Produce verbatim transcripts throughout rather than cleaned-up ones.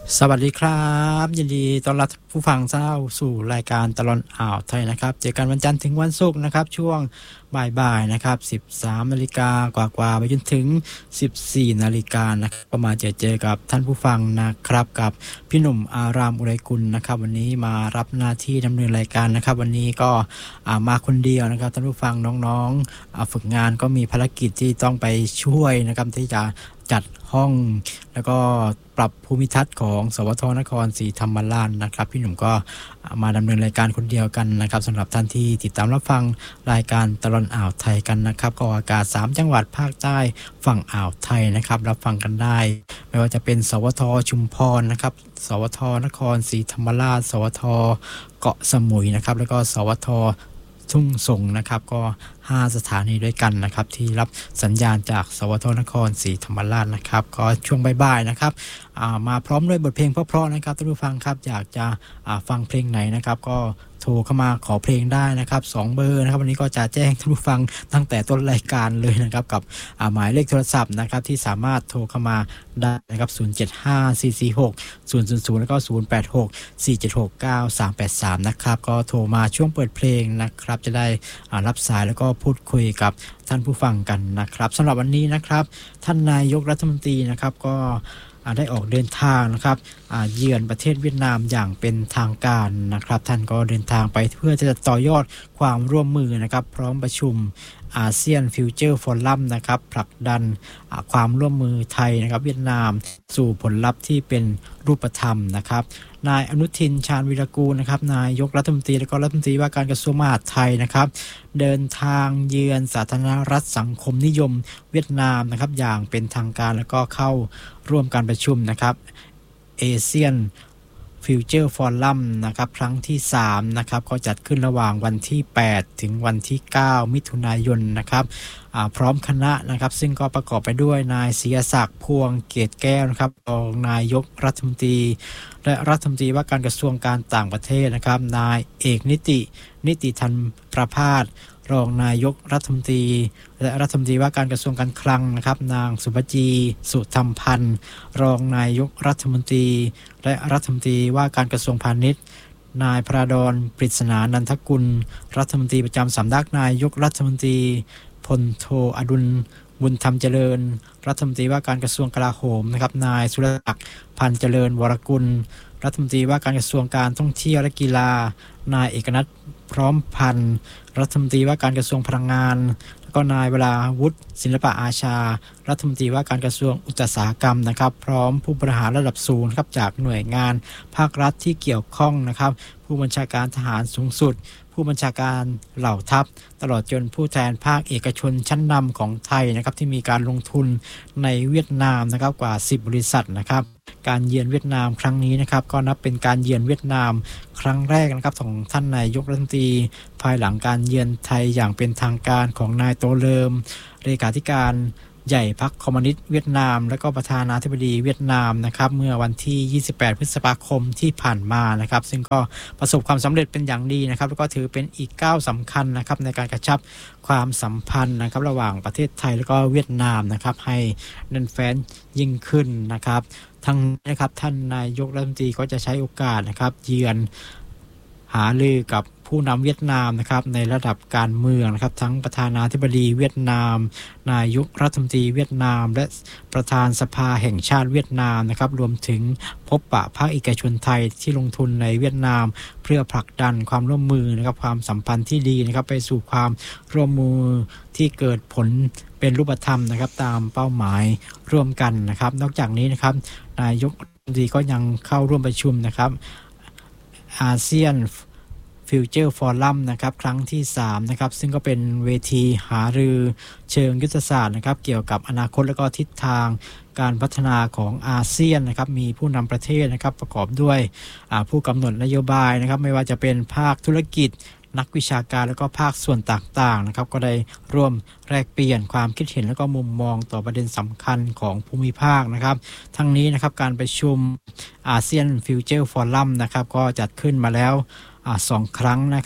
สวัสดีครับยินดีต้อนรับผู้ฟังเจ้าสู่รายการตลอดอ่าวไทยนะครับเจอกันวันจันทร์ถึงวันศุกร์นะครับช่วงบ่ายๆนะครับสิบสามนาฬิกากว่าๆไปจนถึงสิบสี่นาฬิกานะครับก็มาเจอเจอกับท่านผู้ฟังนะครับกับพี่หนุ่มอารามอุไรกุลนะครับวันนี้มารับหน้าที่ดำเนินรายการนะครับวันนี้ก็มาคนเดียวนะครับท่านผู้ฟังน้องๆฝึกงานก็มีภารกิจที่ต้องไปช่วยนะครับที่จะจัดห้องแล้วก็ปรับภูมิทัศน์ของสวทนครศรีธรรมราชนะครับพี่หนุ่มก็มาดำเนินรายการคนเดียวกันนะครับสำหรับท่านที่ติดตามรับฟังรายการตลอดอ่าวไทยกันนะครับก็อากาศสามจังหวัดภาคใต้ฝั่งอ่าวไทยนะครับรับฟังกันได้ไม่ว่าจะเป็นสวทชุมพรนะครับสวทนครศรีธรรมราชสวทเกาะสมุยนะครับแล้วก็สวททุ่งส่งนะครับก็ห้าสถานีด้วยกันนะครับที่รับสัญญาณจากสวทนครศรีธรรมราชนะครับก็ช่วงบ่ายๆนะครับมาพร้อมด้วยบทเพลงเพราะๆนะครับท่านผู้ฟังครับอยากจะฟังเพลงไหนนะครับก็โทรเข้ามาขอเพลงได้นะครับสองเบอร์นะครับวันนี้ก็จะแจ้งท่านผู้ฟังตั้งแต่ต้นรายการเลยนะครับกับหมายเลขโทรศัพท์นะครับที่สามารถโทรเข้ามาได้นะครับศูนย์ เจ็ด ห้า สี่ สี่ หก ศูนย์ ศูนย์ ศูนย์แล้วก็ศูนย์ แปด หก สี่ เจ็ด หก เก้า สาม แปด สามนะครับก็โทรมาช่วงเปิดเพลงนะครับจะได้รับสายแล้วก็พูดคุยกับท่านผู้ฟังกันนะครับสำหรับวันนี้นะครับท่านนายกรัฐมนตรีนะครับก็ได้ออกเดินทางนะครับเยือนประเทศเวียดนามอย่างเป็นทางการนะครับท่านก็เดินทางไปเพื่อจะต่อยอดความร่วมมือนะครับพร้อมประชุมอาเซียนฟิวเจอร์ฟอรัมนะครับผลักดันความร่วมมือไทยนะครับเวียดนามสู่ผลลัพธ์ที่เป็นรูปธรรมนะครับนายอนุทินชาญวีรกูลนะครับนายกรัฐมนตรีและก็รัฐมนตรีว่าการกระทรวงมหาดไทยนะครับเดินทางเยือนสาธารณรัฐสังคมนิยมเวียดนามนะครับอย่างเป็นทางการแล้วก็เข้าร่วมการประชุมนะครับเอเชียนฟิวเจอร์ฟอรัมนะครับครั้งที่สามนะครับก็จัดขึ้นระหว่างวันที่แปดถึงวันที่เก้ามิถุนายนนะครับพร้อมคณะนะครับซึ่งก็ประกอบไปด้วยนายศิยศักดิ์พวงเกตแก้วนะครับรองนายกรัฐมนตรีและรัฐมนตรีว่าการกระทรวงการต่างประเทศนะครับนายเอกนิตินิติธันประภาสรองนายกรัฐมนตรีและรัฐมนตรีว่าการกระทรวงการคลังนะครับนางสุภจีสุธรรมพันธ์รองนายกรัฐมนตรีและรัฐมนตรีว่าการกระทรวงพาณิชย์นายพระดอนปริศนานันทกุลรัฐมนตรีประจำสำนักนายกรัฐมนตรีพลโทอดุลบุญธรรมเจริญรัฐมนตรีว่าการกระทรวงกลาโหมนะครับนายสุรศักดิ์พันธ์เจริญวรกุลรัฐมนตรีว่าการกระทรวงการท่องเที่ยวและกีฬานายเอกนัทพร้อมพันธ์รัฐมนตรีว่าการกระทรวงพลังงานแล้วก็นายวราวุฒิศิลปะอาชารัฐมนตรีว่าการกระทรวงอุตสาหกรรมนะครับพร้อมผู้บริหารระดับสูงครับจากหน่วยงานภาครัฐที่เกี่ยวข้องนะครับผู้บัญชาการทหารสูงสุดผู้บัญชาการเหล่าทัพตลอดจนผู้แทนภาคเอกชนชั้นนำของไทยนะครับที่มีการลงทุนในเวียดนามนะครับกว่าสิบบริษัทนะครับการเยือนเวียดนามครั้งนี้นะครับก็นับเป็นการเยือนเวียดนามครั้งแรกนะครับของท่านนายกรัฐมนตรีภายหลังการเยือนไทยอย่างเป็นทางการของนายโตเลิมเลขาธิการใหญ่พรรคคอมมิวนิสต์เวียดนามและก็ประธานาธิบดีเวียดนามนะครับเมื่อวันที่ยี่สิบแปดพฤษภาคมที่ผ่านมานะครับซึ่งก็ประสบความสำเร็จเป็นอย่างดีนะครับแล้วก็ถือเป็นอีกก้าวสำคัญนะครับในการกระชับความสัมพันธ์นะครับระหว่างประเทศไทยและก็เวียดนามนะครับให้แน่นแฟ้นยิ่งขึ้นนะครับทั้งนะครับท่านนายกรัฐมนตรีก็จะใช้โอกาสนะครับเยือนหารือกับผู้นำเวียดนามนะครับในระดับการเมืองนะครับทั้งประธานาธิบดีเวียดนามนายกรัฐมนตรีเวียดนามและประธานสภาแห่งชาติเวียดนามนะครับรวมถึงพบปะภาคเอกชนไทยที่ลงทุนในเวียดนามเพื่อผลักดันความร่วมมือนะครับความสัมพันธ์ที่ดีนะครับไปสู่ความร่วมมือที่เกิดผลเป็นรูปธรรมนะครับตามเป้าหมายร่วมกันนะครับนอกจากนี้นะครับนายกรัฐมนตรีก็ยังเข้าร่วมประชุมนะครับอาเซียนฟิวเจอร์ฟอรัมนะครับครั้งที่สามนะครับซึ่งก็เป็นเวทีหารือเชิงยุทธศาสตร์นะครับเกี่ยวกับอนาคตและก็ทิศทางการพัฒนาของอาเซียนนะครับมีผู้นำประเทศนะครับประกอบด้วยผู้กำหนดนโยบายนะครับไม่ว่าจะเป็นภาคธุรกิจนักวิชาการและก็ภาคส่วนต่างๆนะครับก็ได้ร่วมแลกเปลี่ยนความคิดเห็นและก็มุมมองต่อประเด็นสำคัญของภูมิภาคนะครับทั้งนี้นะครับการประชุมอาเซียนฟิวเจอร์ฟอรัมนะครับก็จัดขึ้นมาแล้วสองครั้งนะครับ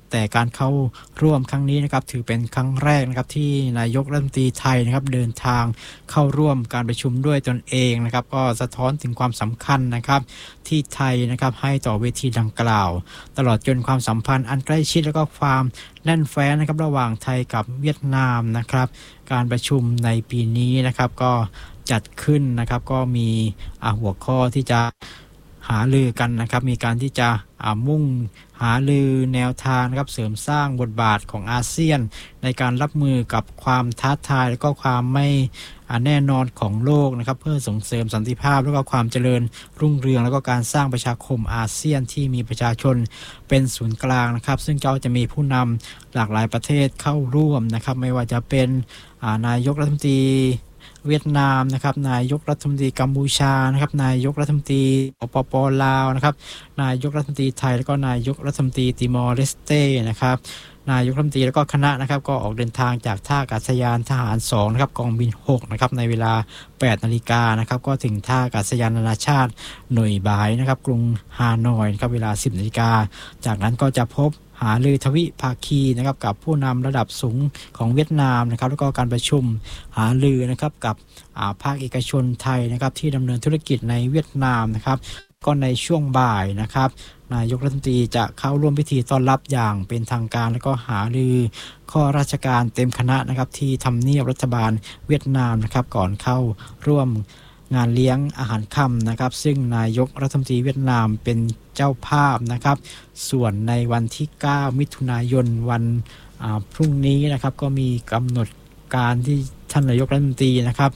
แต่การเข้าร่วมครั้งนี้นะครับถือเป็นครั้งแรกนะครับที่นายกรัฐมนตรีไทยนะครับเดินทางเข้าร่วมการประชุมด้วยตนเองนะครับก็สะท้อนถึงความสำคัญนะครับที่ไทยนะครับให้ต่อเวทีดังกล่าวตลอดจนความสัมพันธ์อันใกล้ชิดและก็ความแน่นแฟ้นนะครับระหว่างไทยกับเวียดนามนะครับการประชุมในปีนี้นะครับก็จัดขึ้นนะครับก็มีหัวข้อที่จะหารือกันนะครับมีการที่จะมุ่งหารือแนวทางนะครับเสริมสร้างบทบาทของอาเซียนในการรับมือกับความท้าทายและก็ความไม่แน่นอนของโลกนะครับเพื่อส่งเสริมสันติภาพและก็ความเจริญรุ่งเรืองแล้วก็การสร้างประชาคมอาเซียนที่มีประชาชนเป็นศูนย์กลางนะครับซึ่งก็จะมีผู้นำหลากหลายประเทศเข้าร่วมนะครับไม่ว่าจะเป็นนายกรัฐมนตรีเวียดนามนะครับนายกรัฐมนตรีกัมพูชานะครับนายกรัฐมนตรีปปลาวนะครับนายกรัฐมนตรีไทยแล้วก็นายกรัฐมนตรีติมอร์เลสเต้นะครับนายกรัฐมนตรีแล้วก็คณะนะครับก็ออกเดินทางจากท่าอากาศยานทหารสองนะครับกองบินหกนะครับในเวลา แปดนาฬิกานะครับก็ถึงท่าอากาศยานนานาชาติหน่วยบายนะครับกรุงฮานอยนะครับเวลา สิบนาฬิกาจากนั้นก็จะพบหารือทวิภาคีนะครับกับผู้นำระดับสูงของเวียดนามนะครับแล้วก็การประชุมหารือนะครับกับภาคเอกชนไทยนะครับที่ดำเนินธุรกิจในเวียดนามนะครับก็ในช่วงบ่ายนะครับนายกรัฐมนตรีจะเข้าร่วมพิธีต้อนรับอย่างเป็นทางการแล้วก็หารือข้อราชการเต็มคณะนะครับที่ทำเนียบรัฐบาลเวียดนามนะครับก่อนเข้าร่วมงานเลี้ยงอาหารค่ำนะครับซึ่งนายกรัฐมนตรีเวียดนามเป็นเจ้าภาพนะครับส่วนในวันที่เก้ามิถุนายนวันพรุ่งนี้นะครับก็มีกำหนดการที่ท่านนายกรัฐมนตรีนะครับ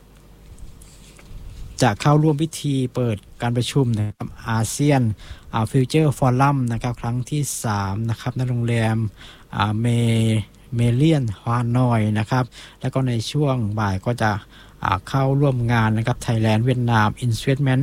จะเข้าร่วมพิธีเปิดการประชุมนะครับอาเซียนฟิวเจอร์ฟอรัมนะครับครั้งที่สามนะครับณโรงแรมเมเมเลียนฮานอยนะครับแล้วก็ในช่วงบ่ายก็จะเข้าร่วมงานนะครับ Thailand Vietnam Investment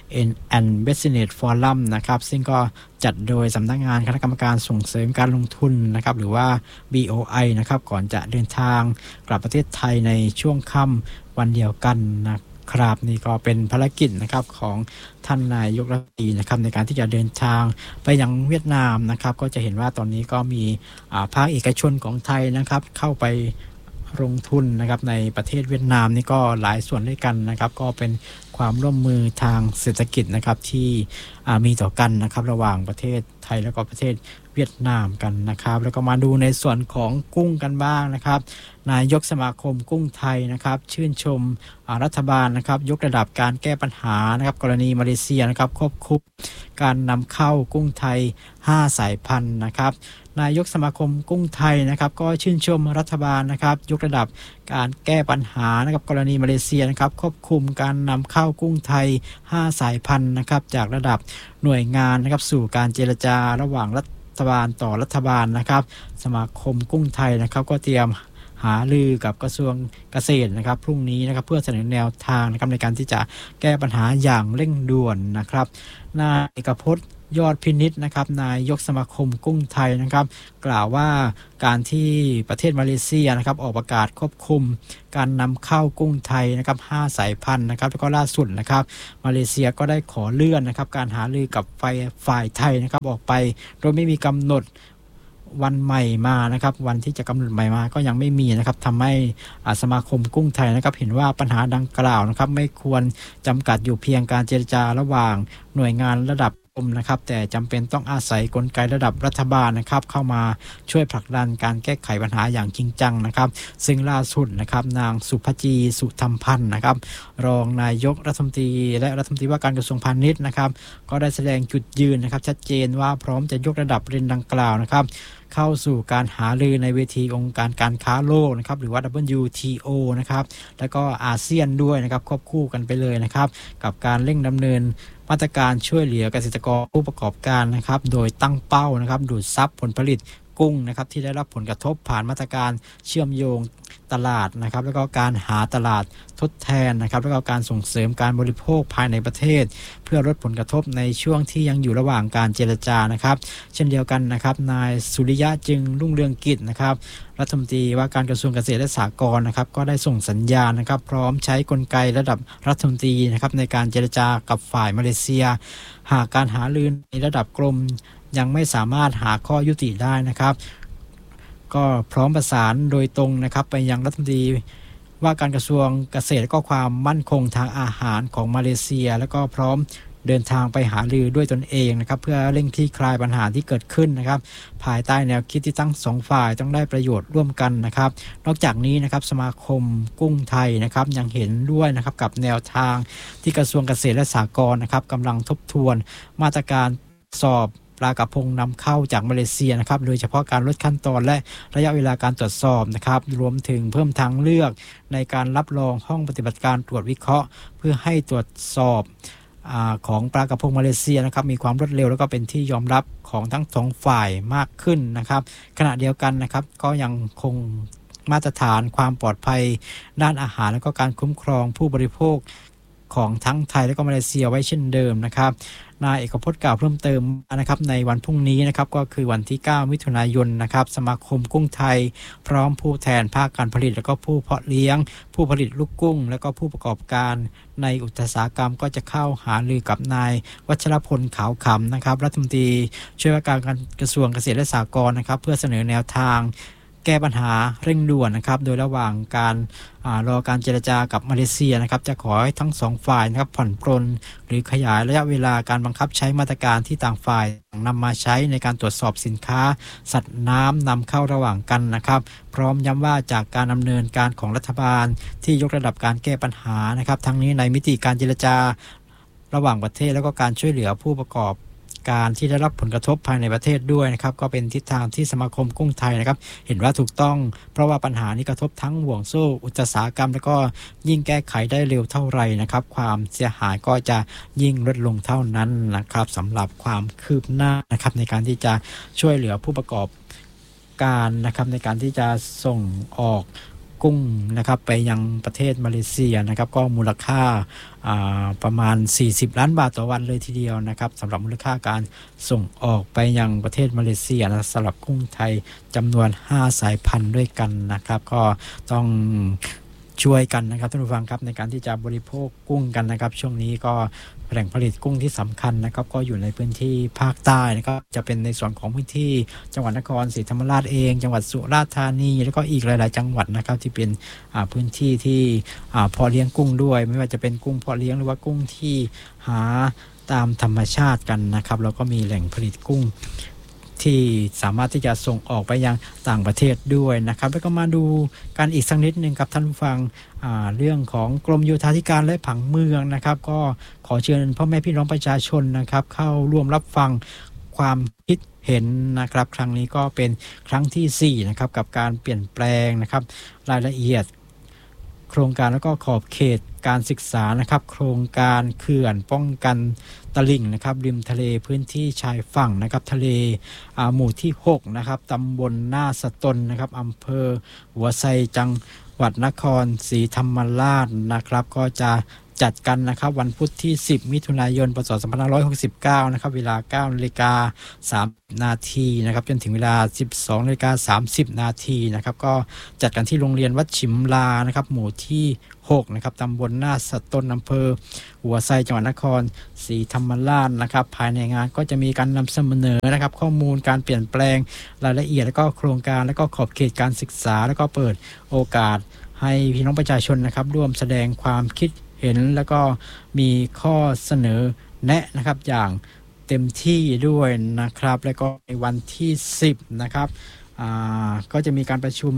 and Business Forum นะครับซึ่งก็จัดโดยสำนักงานคณะกรรมการส่งเสริมการลงทุนนะครับหรือว่า บี โอ ไอ นะครับก่อนจะเดินทางกลับประเทศไทยในช่วงค่ำวันเดียวกันนะครับนี่ก็เป็นภารกิจนะครับของท่านนายกรัฐมนตรีนะครับในการที่จะเดินทางไปยังเวียดนามนะครับก็จะเห็นว่าตอนนี้ก็มีภาคเอกชนของไทยนะครับเข้าไปลงทุนนะครับในประเทศเวียดนามนี่ก็หลายส่วนด้วยกันนะครับก็เป็นความร่วมมือทางเศรษฐกิจนะครับที่มีต่อกันนะครับระหว่างประเทศไทยแล้วก็ประเทศเวียดนามกันนะครับแล้วก็มาดูในส่วนของกุ้งกันบ้างนะครับนายกสมาคมกุ้งไทยนะครับชื่นชมรัฐบาลนะครับยกระดับการแก้ปัญหานะครับกรณีมาเลเซียนะครับควบคุมการนำเข้ากุ้งไทยห้าสายพันธุ์นะครับนายกสมาคมกุ้งไทยนะครับก็ชื่นชมรัฐบาลนะครับยกระดับการแก้ปัญหานะครับกรณีมาเลเซียนะครับควบคุมการนำเข้ากุ้งไทยห้าสายพันธุ์นะครับจากระดับหน่วยงานนะครับสู่การเจรจาระหว่างรัฐบาลต่อรัฐบาลนะครับสมาคมกุ้งไทยนะครับก็เตรียมหารือกับกระทรวงเกษตรนะครับพรุ่งนี้นะครับเพื่อเสนอแนวทางนะครับในการที่จะแก้ปัญหาอย่างเร่งด่วนนะครับนายเอกพจน์ยอดพินิจนะครับนายกสมาคมกุ้งไทยนะครับกล่าวว่าการที่ประเทศมาเลเซียนะครับออกประกาศควบคุมการนำเข้ากุ้งไทยนะครับห้าสายพันธุ์นะครับแล้วก็ล่าสุดนะครับมาเลเซียก็ได้ขอเลื่อนนะครับการหารือกับฝ่ายฝ่ายไทยนะครับออกไปโดยไม่มีกำหนดวันใหม่มานะครับวันที่จะกำหนดใหม่มาก็ยังไม่มีนะครับทำให้สมาคมกุ้งไทยนะครับเห็นว่าปัญหาดังกล่าวนะครับไม่ควรจำกัดอยู่เพียงการเจรจาระหว่างหน่วยงานระดับนะครับแต่จำเป็นต้องอาศัยกลไกระดับรัฐบาลนะครับเข้ามาช่วยผลักดันการแก้ไขปัญหาอย่างจริงจังนะครับซึ่งล่าสุดนะครับนางสุภจีสุธรรมพันธ์นะครับรองนายกรัฐมนตรีและรัฐมนตรีว่าการกระทรวงพาณิชย์นะครับก็ได้แสดงจุดยืนนะครับชัดเจนว่าพร้อมจะยกระดับประเด็นดังกล่าวนะครับเข้าสู่การหารือในเวทีองค์การการค้าโลกนะครับหรือว่า ดับเบิลยู ที โอ นะครับแล้วก็อาเซียนด้วยนะครับควบคู่กันไปเลยนะครับกับการเร่งดำเนินมาตรการช่วยเหลือเกษตรกรผู้ประกอบการนะครับโดยตั้งเป้านะครับดูดซับผลผลิตกุ้งนะครับที่ได้รับผลกระทบผ่านมาตรการเชื่อมโยงตลาดนะครับแล้วก็การหาตลาดทดแทนนะครับแล้วก็การส่งเสริมการบริโภคภายในประเทศเพื่อลดผลกระทบในช่วงที่ยังอยู่ระหว่างการเจรจานะครับเช่นเดียวกันนะครับนายสุริยะจึงรุ่งเรืองกิจนะครับรัฐมนตรีว่าการกระทรวงเกษตรและสหกรณ์นะครับก็ได้ส่งสัญญาณนะครับพร้อมใช้กลไกระดับรัฐมนตรีนะครับในการเจรจากับฝ่ายมาเลเซียหากการหารือในระดับกรมยังไม่สามารถหาข้อยุติได้นะครับก็พร้อมประสานโดยตรงนะครับไปยังรัฐมนตรีว่าการกระทรวงเกษตรและก็ความมั่นคงทางอาหารของมาเลเซียแล้วก็พร้อมเดินทางไปหารือด้วยตนเองนะครับเพื่อเร่งคลี่คลายปัญหาที่เกิดขึ้นนะครับภายใต้แนวคิดที่ทั้งสองฝ่ายต้องได้ประโยชน์ร่วมกันนะครับนอกจากนี้นะครับสมาคมกุ้งไทยนะครับยังเห็นด้วยนะครับกับแนวทางที่กระทรวงเกษตรและสหกรณ์นะครับกำลังทบทวนมาตรการสอบปลากระพงนำเข้าจากมาเลเซียนะครับโดยเฉพาะการลดขั้นตอนและระยะเวลาการตรวจสอบนะครับรวมถึงเพิ่มทางเลือกในการรับรองห้องปฏิบัติการตรวจวิเคราะห์เพื่อให้ตรวจสอบของปลากระพงมาเลเซียนะครับมีความรวดเร็วแล้วก็เป็นที่ยอมรับของทั้งสองฝ่ายมากขึ้นนะครับขณะเดียวกันนะครับก็ยังคงมาตรฐานความปลอดภัยด้านอาหารและก็การคุ้มครองผู้บริโภคของทั้งไทยและก็มาเลเซียไว้เช่นเดิมนะครับนายเอกพจน์กล่าวเพิ่มเติมนะครับในวันพรุ่งนี้นะครับก็คือวันที่เก้ามิถุนายนนะครับสมาคมกุ้งไทยพร้อมผู้แทนภาคการผลิตและก็ผู้เพาะเลี้ยงผู้ผลิตลูกกุ้งและก็ผู้ประกอบการในอุตสาหกรรมก็จะเข้าหารือกับนายวัชรพลขาวขำนะครับรัฐมนตรีช่วยว่าการกระทรวงเกษตรและสหกรณ์นะครับเพื่อเสนอแนวทางแก้ปัญหาเร่งด่วนนะครับโดยระหว่างการรอการเจรจากับมาเลเซียนะครับจะขอให้ทั้งสองฝ่ายนะครับผ่อนปรนหรือขยายระยะเวลาการบังคับใช้มาตรการที่ต่างฝ่ายนำมาใช้ในการตรวจสอบสินค้าสัตว์น้ำนำเข้าระหว่างกันนะครับพร้อมย้ำว่าจากการดำเนินการของรัฐบาลที่ยกระดับการแก้ปัญหานะครับทั้งนี้ในมิติการเจรจาระหว่างประเทศแล้วก็การช่วยเหลือผู้ประกอบการที่ได้รับผลกระทบภายในประเทศด้วยนะครับก็เป็นทิศทางที่สมาคมกุ้งไทยนะครับเห็นว่าถูกต้องเพราะว่าปัญหานี้กระทบทั้งห่วงโซ่อุตสาหกรรมแล้วก็ยิ่งแก้ไขได้เร็วเท่าไหร่นะครับความเสียหายก็จะยิ่งลดลงเท่านั้นนะครับสำหรับความคืบหน้านะครับในการที่จะช่วยเหลือผู้ประกอบการนะครับในการที่จะส่งออกกุ้งนะครับไปยังประเทศมาเลเซียนะครับก็มูลค่าประมาณสี่สิบล้านบาทต่อวันเลยทีเดียวนะครับสำหรับมูลค่าการส่งออกไปยังประเทศมาเลเซียนะสำหรับกุ้งไทยจำนวนห้าสายพันธุ์ด้วยกันนะครับก็ต้องช่วยกันนะครับท่านผู้ฟังครับในการที่จะบริโภคกุ้งกันนะครับช่วงนี้ก็แหล่งผลิตกุ้งที่สำคัญนะครับก็อยู่ในพื้นที่ภาคใต้นะครับจะเป็นในส่วนของพื้นที่จังหวัดนครศรีธรรมราชเองจังหวัดสุราษฎร์ธานีแล้วก็อีกหลายๆจังหวัดนะครับที่เป็นพื้นที่ที่เพาะเลี้ยงกุ้งด้วยไม่ว่าจะเป็นกุ้งเพาะเลี้ยงหรือว่ากุ้งที่หาตามธรรมชาติกันนะครับแล้วก็มีแหล่งผลิตกุ้งที่สามารถที่จะส่งออกไปยังต่างประเทศด้วยนะครับแล้วก็มาดูกันอีกสักนิดนึงครับท่านผู้ฟังเรื่องของกรมโยธาธิการและผังเมืองนะครับก็ขอเชิญพ่อแม่พี่น้องประชาชนนะครับเข้าร่วมรับฟังความคิดเห็นนะครับครั้งนี้ก็เป็นครั้งที่สี่นะครับกับการเปลี่ยนแปลงนะครับรายละเอียดโครงการแล้วก็ขอบเขตการศึกษานะครับโครงการเขื่อนป้องกันตลิ่งนะครับริมทะเลพื้นที่ชายฝั่งนะครับทะเลหมู่ที่หกนะครับตำบลหน้าสตนนะครับอำเภอหัวไซจังหวัดนครศรีธรรมราชนะครับก็จะจัดกันนะครับวันพุธที่สิบมิถุนายนพ.ศ. สองพันห้าร้อยหกสิบเก้านะครับเวลา เก้านาฬิกาสามสิบนาทีนะครับจนถึงเวลา สิบสองนาฬิกาสามสิบนาทีนะครับก็จัดกันที่โรงเรียนวัดฉิมลานะครับหมู่ที่หกนะครับตำบลหน้าสตนอำเภอหัวไซจังหวัดนครศรีธรรมราชนะครับภายในงานก็จะมีการนำเสนอนะครับข้อมูลการเปลี่ยนแปลงรายละเอียดแล้วก็โครงการแล้วก็ขอบเขตการศึกษาแล้วก็เปิดโอกาสให้พี่น้องประชาชนนะครับร่วมแสดงความคิดเห็นแล้วก็มีข้อเสนอแนะนะครับอย่างเต็มที่ด้วยนะครับแล้วก็ในวันที่สิบนะครับอ่าก็จะมีการประชุม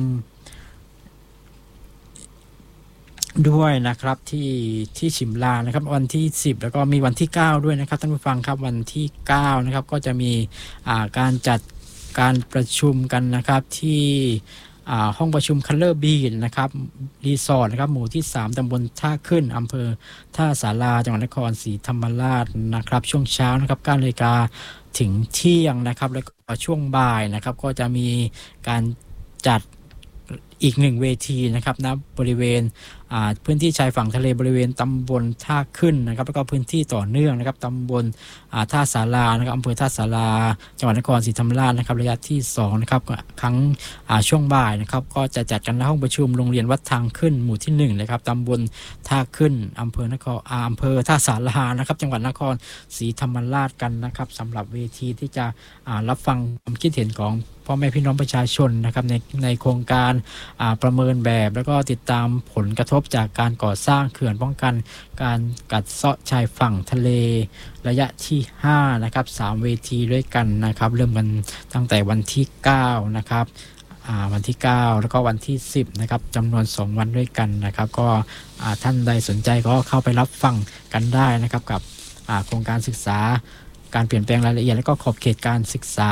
ด้วยนะครับที่ที่ชิมลานะครับวันที่สิบแล้วก็มีวันที่เก้าด้วยนะครับท่านผู้ฟังครับวันที่เก้านะครับก็จะมีอ่าการจัดการประชุมกันนะครับที่ห้องประชุมคัลเลอร์บีนนะครับรีสอร์ทนะครับหมู่ที่สามตำบลท่าขึ้นอำเภอท่าสาราจังหวัดนครศรีธรรมราชนะครับช่วงเช้านะครับเก้านาฬิกาถึงเที่ยงนะครับแล้วก็ช่วงบ่ายนะครับก็จะมีการจัดอีกหนึ่งเวทีนะครับณบริเวณอ่าพื้นที่ชายฝั่งทะเลบริเวณตำบลท่าขึ้นนะครับแล้วก็พื้นที่ต่อเนื่องนะครับตำบลอ่าท่าสารานะครับอำเภอท่าสาราจังหวัดนครศรีธรรมราชนะครับระยะที่สองนะครับครั้งอ่าช่วงบ่ายนะครับก็จะจัดกันในห้องประชุมโรงเรียนวัดทางขึ้นหมู่ที่หนึ่งนะครับตำบลท่าขึ้นอำเภอนครอ่าอำเภอท่าสารานะครับจังหวัดนครศรีธรรมราชกันนะครับสำหรับเวทีที่จะอ่ารับฟังความคิดเห็นของพ่อแม่พี่น้องประชาชนนะครับในในโครงการประเมินแบบแล้วก็ติดตามผลกระทบจากการก่อสร้างเขื่อนป้องกันการกัดเซาะชายฝั่งทะเลระยะที่ห้านะครับสามเวทีด้วยกันนะครับเริ่มกันตั้งแต่วันที่เก้านะครับวันที่เก้าแล้วก็วันที่สิบนะครับจำนวนสองวันด้วยกันนะครับก็ท่านใดสนใจก็เข้าไปรับฟังกันได้นะครับกับโครงการศึกษาการเปลี่ยนแปลงรายละเอียดและก็ขอบเขตการศึกษา